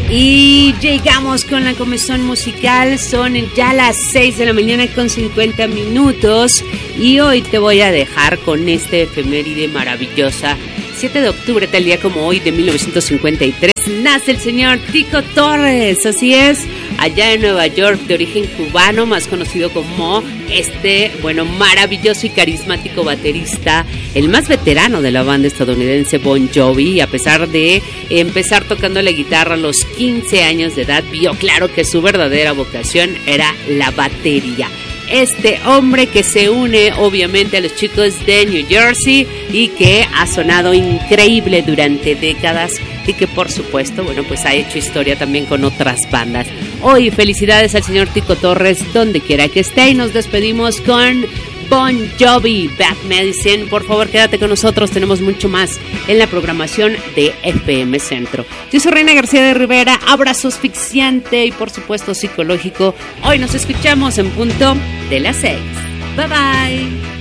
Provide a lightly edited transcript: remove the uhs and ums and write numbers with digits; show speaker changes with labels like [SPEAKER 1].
[SPEAKER 1] Y llegamos con la comezón musical. Son ya las 6 de la mañana con 50 minutos. Y hoy te voy a dejar con este efeméride maravillosa. 7 de octubre, tal día como hoy de 1953, nace el señor Tico Torres. Así es, allá en Nueva York, de origen cubano, más conocido como maravilloso y carismático baterista, el más veterano de la banda estadounidense Bon Jovi. Y a pesar de empezar tocando la guitarra a los 15 años de edad, vio claro que su verdadera vocación era la batería. Este hombre que se une obviamente a los chicos de New Jersey y que ha sonado increíble durante décadas y que por supuesto, ha hecho historia también con otras bandas. Hoy felicidades al señor Tico Torres donde quiera que esté, y nos despedimos con Bon Jovi, Bad Medicine. Por favor, quédate con nosotros, tenemos mucho más en la programación de FM Centro. Yo soy Reina García de Rivera, abrazo asfixiante y por supuesto psicológico. Hoy nos escuchamos en punto de las 6. Bye bye.